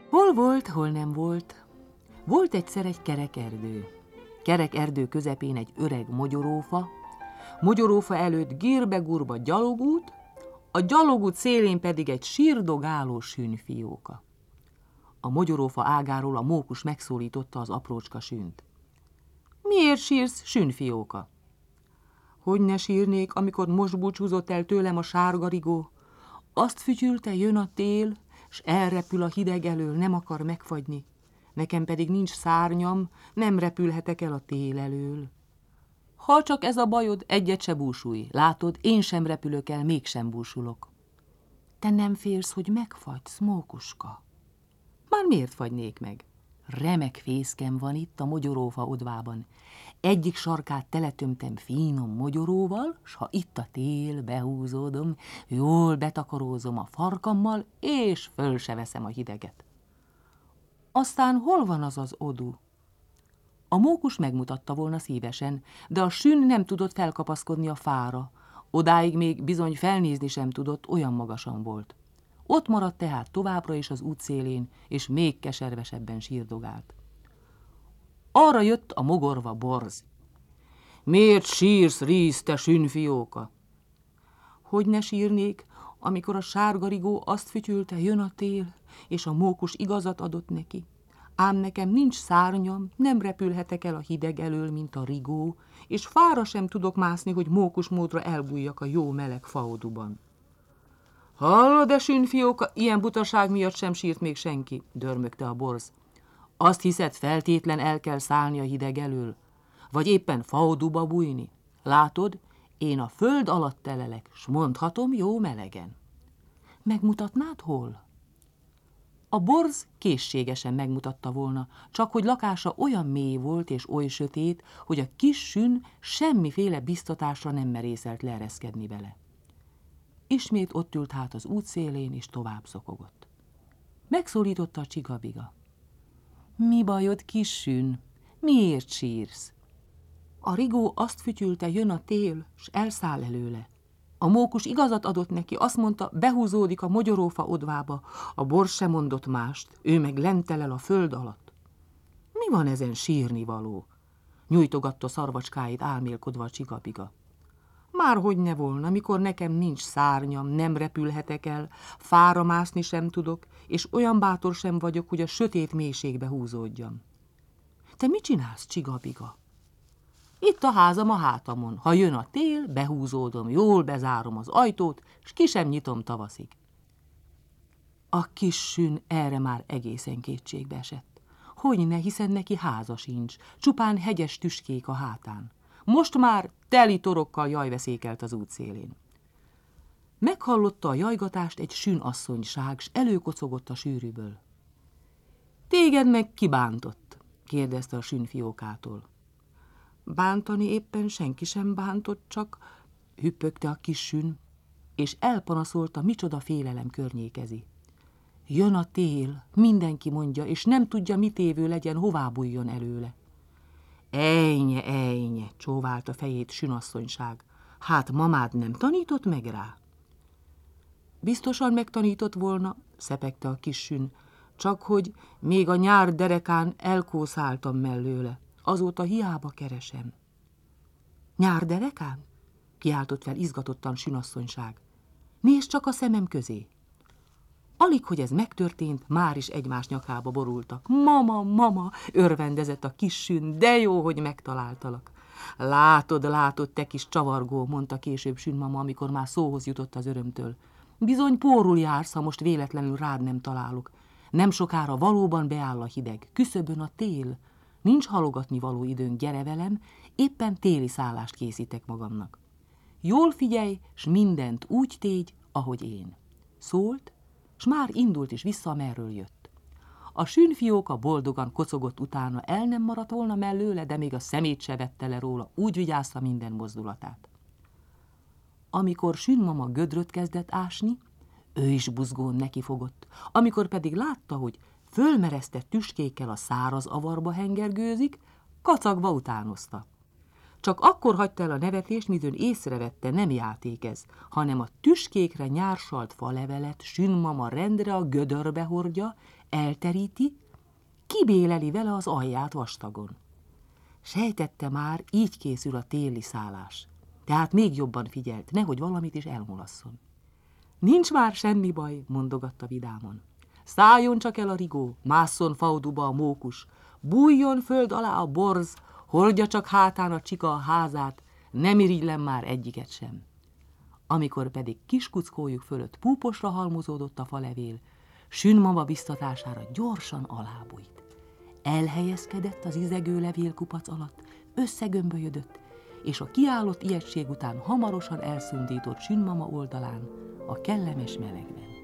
Hol volt, hol nem volt. Volt egyszer egy kerek erdő. Kerek erdő közepén egy öreg mogyorófa előtt gírbe-gurba gyalogút, a gyalogút szélén pedig egy sírdogáló sünfióka. A mogyorófa ágáról a mókus megszólította az aprócska sünt. Miért sírsz, sünfióka? Hogy ne sírnék, amikor most búcsúzott el tőlem a sárgarigó? Azt fütyülte, jön a tél, s elrepül a hideg elől, nem akar megfagyni. Nekem pedig nincs szárnyam, nem repülhetek el a tél elől. Ha csak ez a bajod, egyet se búsulj. Látod, én sem repülök el, mégsem búsulok. Te nem félsz, hogy megfagysz, mókuska? Már miért fagynék meg? Remek fészkem van itt a mogyorófa odvában. Egyik sarkát teletömtem finom mogyoróval, s ha itt a tél, behúzódom, jól betakarózom a farkammal, és föl se veszem a hideget. Aztán hol van az az odu? A mókus megmutatta volna szívesen, de a sün nem tudott felkapaszkodni a fára. Odáig még bizony felnézni sem tudott, olyan magasan volt. Ott maradt tehát továbbra is az útszélén, és még keservesebben sírdogált. Arra jött a mogorva borz. Miért sírsz, ríz, te sünfióka? Hogy ne sírnék, amikor a sárgarigó azt fütyülte, jön a tél, és a mókus igazat adott neki. Ám nekem nincs szárnyam, nem repülhetek el a hideg elől, mint a rigó, és fára sem tudok mászni, hogy mókus módra elbújjak a jó meleg faoduban. Hallod, sünfióka, ilyen butaság miatt sem sírt még senki, dörmögte a borz. Azt hiszed, feltétlen el kell szállni a hideg elől? Vagy éppen faoduba bújni? Látod, én a föld alatt telelek, s mondhatom jó melegen. Megmutatnád hol? A borz készségesen megmutatta volna, csak hogy lakása olyan mély volt és oly sötét, hogy a kis sün semmiféle biztatásra nem merészelt leereszkedni vele. Ismét ott ült hát az útszélén, és tovább szokogott. Megszólította a csigabiga. Mi bajod, kis sün? Miért sírsz? A rigó azt fütyülte, jön a tél, s elszáll előle. A mókus igazat adott neki, azt mondta, behúzódik a mogyorófa odvába. A borz sem mondott mást, ő meg lentelel a föld alatt. Mi van ezen sírnivaló? Nyújtogatta szarvacskáit álmélkodva a csigabiga. Márhogy ne volna, mikor nekem nincs szárnyam, nem repülhetek el, fára mászni sem tudok, és olyan bátor sem vagyok, hogy a sötét mélységbe húzódjam. Te mit csinálsz, csigabiga? Itt a házam a hátamon. Ha jön a tél, behúzódom, jól bezárom az ajtót, s ki sem nyitom tavaszig. A kis sün erre már egészen kétségbe esett. Hogyne, hiszen neki háza sincs, csupán hegyes tüskék a hátán. Most már teli torokkal jajveszékelt az útszélén. Meghallotta a jajgatást egy sünasszonyság, s előkocogott a sűrűből. Téged meg ki bántott? Kérdezte a sünfiókától. Bántani éppen senki sem bántott, csak hüppögte a kis sün, és elpanaszolta, micsoda félelem környékezi. Jön a tél, mindenki mondja, és nem tudja, mit évő legyen, hová bújjon előle. Ejnye, csóválta fejét sünasszonyság. Hát mamád nem tanított meg rá? Biztosan megtanított volna, szepegte a kis sün, csak hogy még a nyár derekán elkószáltam mellőle. Azóta hiába keresem. Nyár derekán? Kiáltott fel izgatottan sünasszonyság. Nézd csak a szemem közé. Alig, hogy ez megtörtént, már is egymás nyakába borultak. Mama, örvendezett a kis sün, de jó, hogy megtaláltalak. Látod, te kis csavargó, mondta később sünmama, amikor már szóhoz jutott az örömtől. Bizony pórul jársz, ha most véletlenül rád nem találok. Nem sokára valóban beáll a hideg, küszöbön a tél. Nincs halogatni való időnk, gyere velem, éppen téli szállást készítek magamnak. Jól figyelj, s mindent úgy tégy, ahogy én. Szólt, s már indult is vissza, merről jött. A sünfióka boldogan kocogott utána, el nem maradt volna mellőle, de még a szemét se vette le róla, úgy vigyázta minden mozdulatát. Amikor sünmama gödröt kezdett ásni, ő is buzgón nekifogott, amikor pedig látta, hogy fölmeresztett tüskékkel a száraz avarba hengergőzik, kacagva utánozta. Csak akkor hagyta el a nevetést, midőn észrevette, nem játék ez, hanem a tüskékre nyársalt falevelet Sünmama rendre a gödörbe hordja, elteríti, kibéleli vele az alját vastagon. Sejtette már, így készül a téli szállás. Tehát még jobban figyelt, nehogy valamit is elmulasszon. Nincs már semmi baj, mondogatta vidáman. Szálljon csak el a rigó, másszon fauduba a mókus, bújjon föld alá a borz, hordja csak hátán a csika a házát, nem irigylem már egyiket sem. Amikor pedig kiskuckójuk fölött púposra halmozódott a falevél, Sünmama biztatására gyorsan alábújt. Elhelyezkedett az izegő levélkupac alatt, összegömbölyödött, és a kiállott ijegység után hamarosan elszundított Sünmama oldalán a kellemes melegben.